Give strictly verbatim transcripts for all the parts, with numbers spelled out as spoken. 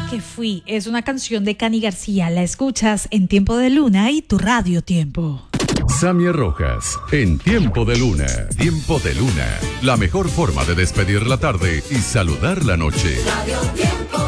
que fui es una canción de Cani García. La escuchas en Tiempo de Luna y tu Radio Tiempo. Samia Rojas, en Tiempo de Luna. Tiempo de Luna, la mejor forma de despedir la tarde y saludar la noche. Radio Tiempo.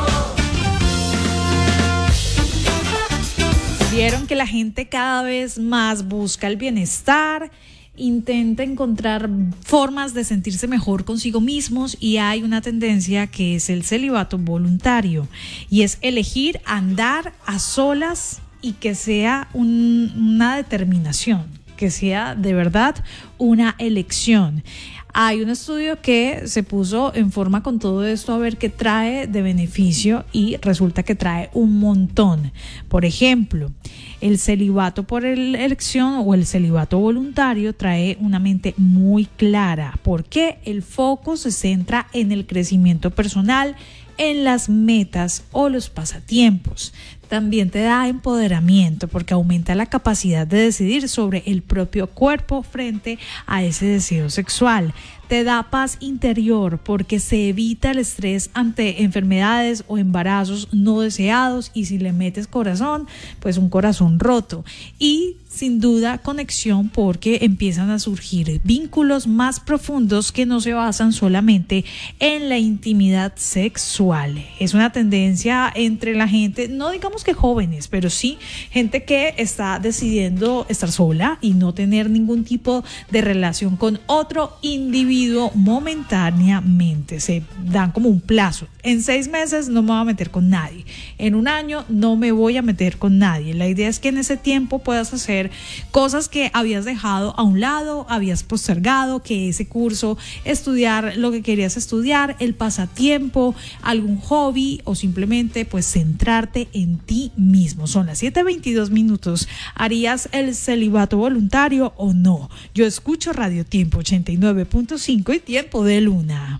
Vieron que la gente cada vez más busca el bienestar, intenta encontrar formas de sentirse mejor consigo mismos, y hay una tendencia que es el celibato voluntario, y es elegir andar a solas y que sea un, una determinación, que sea de verdad una elección. Hay un estudio que se puso en forma con todo esto a ver qué trae de beneficio, y resulta que trae un montón. Por ejemplo, el celibato por elección o el celibato voluntario trae una mente muy clara, porque el foco se centra en el crecimiento personal, en las metas o los pasatiempos. También te da empoderamiento porque aumenta la capacidad de decidir sobre el propio cuerpo frente a ese deseo sexual. Te da paz interior porque se evita el estrés ante enfermedades o embarazos no deseados, y si le metes corazón, pues un corazón roto. Y sin duda conexión, porque empiezan a surgir vínculos más profundos que no se basan solamente en la intimidad sexual. Es una tendencia entre la gente, no digamos que jóvenes, pero sí gente que está decidiendo estar sola y no tener ningún tipo de relación con otro individuo momentáneamente. Se dan como un plazo: en seis meses no me voy a meter con nadie, en un año no me voy a meter con nadie. La idea es que en ese tiempo puedas hacer cosas que habías dejado a un lado, habías postergado, que ese curso, estudiar lo que querías estudiar, el pasatiempo, algún hobby, o simplemente pues centrarte en ti mismo. Son las siete veintidós minutos. ¿Harías el celibato voluntario o no? Yo escucho Radio Tiempo ochenta y nueve punto cinco y Tiempo de Luna.